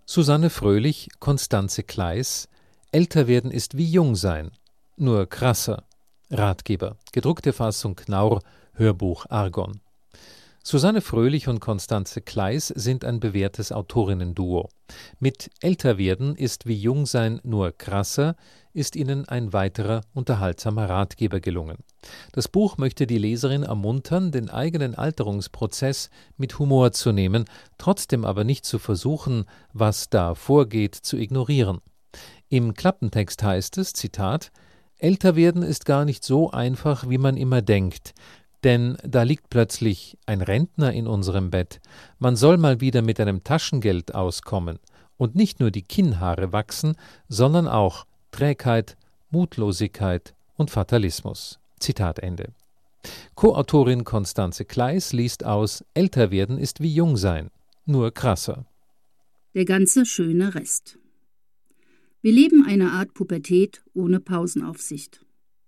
Susanne Fröhlich, Constanze Kleiss, Älter werden ist wie jung sein, nur krasser. Ratgeber, gedruckte Fassung Knaur, Hörbuch Argon. Susanne Fröhlich und Constanze Kleiss sind ein bewährtes Autorinnenduo. Mit Älter werden ist wie jung sein, nur krasser ist ihnen ein weiterer unterhaltsamer Ratgeber gelungen. Das Buch möchte die Leserin ermuntern, den eigenen Alterungsprozess mit Humor zu nehmen, trotzdem aber nicht zu versuchen, was da vorgeht, zu ignorieren. Im Klappentext heißt es, Zitat, »Älter werden ist gar nicht so einfach, wie man immer denkt. Denn da liegt plötzlich ein Rentner in unserem Bett. Man soll mal wieder mit einem Taschengeld auskommen. Und nicht nur die Kinnhaare wachsen, sondern auch Trägheit, Mutlosigkeit und Fatalismus.« Zitat Ende. Co-Autorin Constanze Kleiss liest aus »Älter werden ist wie jung sein, nur krasser«. Der ganze schöne Rest. Wir leben eine Art Pubertät ohne Pausenaufsicht.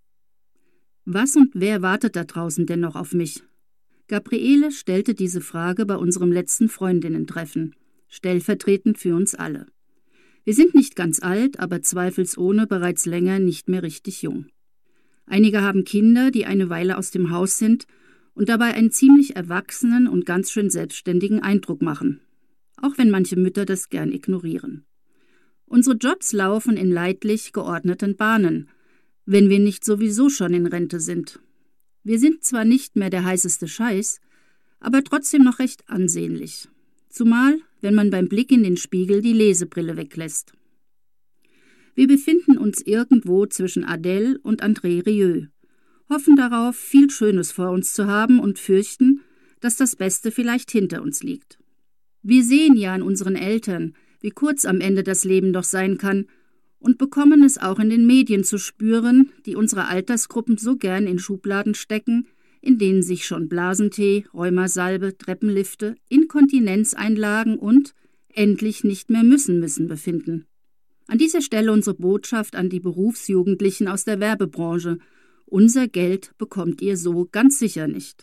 Was und wer wartet da draußen denn noch auf mich? Gabriele stellte diese Frage bei unserem letzten Freundinnen-Treffen, stellvertretend für uns alle. Wir sind nicht ganz alt, aber zweifelsohne bereits länger nicht mehr richtig jung. Einige haben Kinder, die eine Weile aus dem Haus sind und dabei einen ziemlich erwachsenen und ganz schön selbstständigen Eindruck machen, auch wenn manche Mütter das gern ignorieren. Unsere Jobs laufen in leidlich geordneten Bahnen, wenn wir nicht sowieso schon in Rente sind. Wir sind zwar nicht mehr der heißeste Scheiß, aber trotzdem noch recht ansehnlich. Zumal, wenn man beim Blick in den Spiegel die Lesebrille weglässt. Wir befinden uns irgendwo zwischen Adele und André Rieu, hoffen darauf, viel Schönes vor uns zu haben und fürchten, dass das Beste vielleicht hinter uns liegt. Wir sehen ja an unseren Eltern, wie kurz am Ende das Leben doch sein kann, und bekommen es auch in den Medien zu spüren, die unsere Altersgruppen so gern in Schubladen stecken, in denen sich schon Blasentee, Rheumasalbe, Treppenlifte, Inkontinenzeinlagen und endlich nicht mehr müssen befinden. An dieser Stelle unsere Botschaft an die Berufsjugendlichen aus der Werbebranche: Unser Geld bekommt ihr so ganz sicher nicht.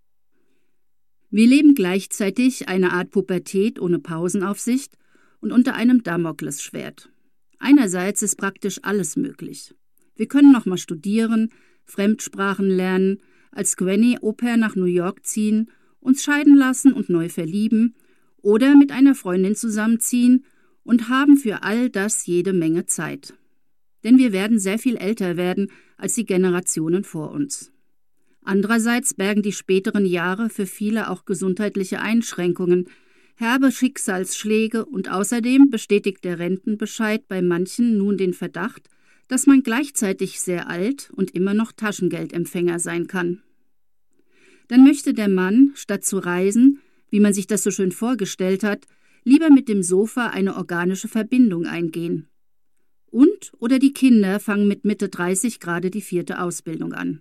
Wir leben gleichzeitig eine Art Pubertät ohne Pausenaufsicht und unter einem Damoklesschwert. Einerseits ist praktisch alles möglich. Wir können noch mal studieren, Fremdsprachen lernen, als Gwenny Au pair nach New York ziehen, uns scheiden lassen und neu verlieben oder mit einer Freundin zusammenziehen und haben für all das jede Menge Zeit. Denn wir werden sehr viel älter werden als die Generationen vor uns. Andererseits bergen die späteren Jahre für viele auch gesundheitliche Einschränkungen, herbe Schicksalsschläge und außerdem bestätigt der Rentenbescheid bei manchen nun den Verdacht, dass man gleichzeitig sehr alt und immer noch Taschengeldempfänger sein kann. Dann möchte der Mann, statt zu reisen, wie man sich das so schön vorgestellt hat, lieber mit dem Sofa eine organische Verbindung eingehen. Und oder die Kinder fangen mit Mitte 30 gerade die 4. Ausbildung an.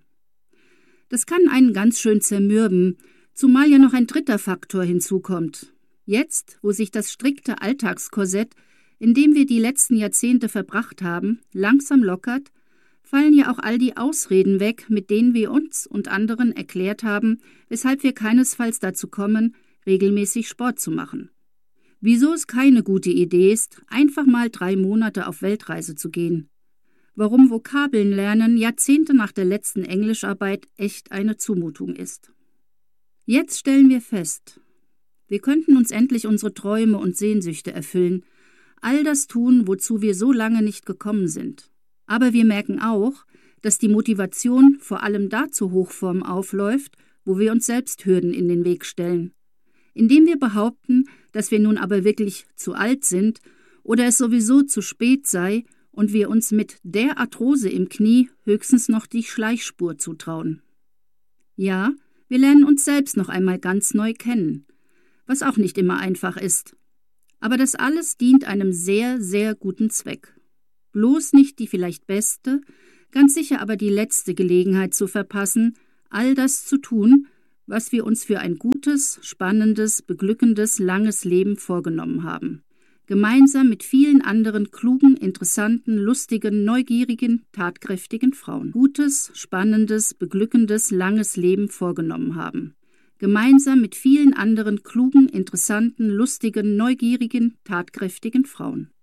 Das kann einen ganz schön zermürben, zumal ja noch ein dritter Faktor hinzukommt. Jetzt, wo sich das strikte Alltagskorsett, in dem wir die letzten Jahrzehnte verbracht haben, langsam lockert, fallen ja auch all die Ausreden weg, mit denen wir uns und anderen erklärt haben, weshalb wir keinesfalls dazu kommen, regelmäßig Sport zu machen. Wieso es keine gute Idee ist, einfach mal 3 Monate auf Weltreise zu gehen. Warum Vokabeln lernen Jahrzehnte nach der letzten Englischarbeit echt eine Zumutung ist. Jetzt stellen wir fest: Wir könnten uns endlich unsere Träume und Sehnsüchte erfüllen, all das tun, wozu wir so lange nicht gekommen sind. Aber wir merken auch, dass die Motivation vor allem da zur Hochform aufläuft, wo wir uns selbst Hürden in den Weg stellen. Indem wir behaupten, dass wir nun aber wirklich zu alt sind oder es sowieso zu spät sei und wir uns mit der Arthrose im Knie höchstens noch die Schleichspur zutrauen. Ja, wir lernen uns selbst noch einmal ganz neu kennen, was auch nicht immer einfach ist. Aber das alles dient einem sehr, sehr guten Zweck. Bloß nicht die vielleicht beste, ganz sicher aber die letzte Gelegenheit zu verpassen, all das zu tun, was wir uns für ein gutes, spannendes, beglückendes, langes Leben vorgenommen haben. Gemeinsam mit vielen anderen klugen, interessanten, lustigen, neugierigen, tatkräftigen Frauen. Gutes, spannendes, beglückendes, langes Leben vorgenommen haben. gemeinsam mit vielen anderen klugen, interessanten, lustigen, neugierigen, tatkräftigen Frauen.